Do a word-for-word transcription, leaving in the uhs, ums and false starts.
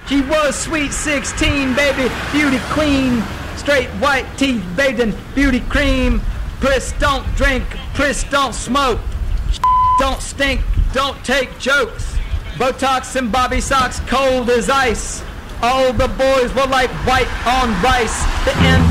She was sweet sixteen, baby, beauty queen. Straight white teeth bathed in beauty cream. Priss don't drink, Priss don't smoke. Don't stink, don't take jokes. Botox and bobby socks cold as ice. All the boys were like white on rice. The end